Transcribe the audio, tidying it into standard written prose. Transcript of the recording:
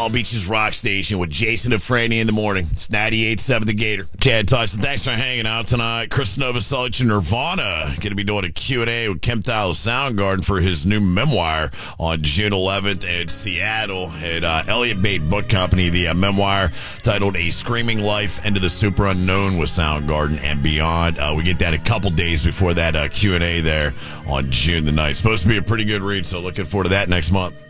Palm Beach's Rock Station with Jason and Franny in the morning. It's 98.7 The Gator. Chad Tyson, thanks for hanging out tonight. Chris Novoselic and Nirvana going to be doing a Q&A with Kempthal Soundgarden for his new memoir on June 11th in Seattle at Elliott Bate Book Company. The memoir titled A Screaming Life Into the Super Unknown with Soundgarden and Beyond. We get that a couple days before that Q&A there on June the 9th. Supposed to be a pretty good read, so looking forward to that next month.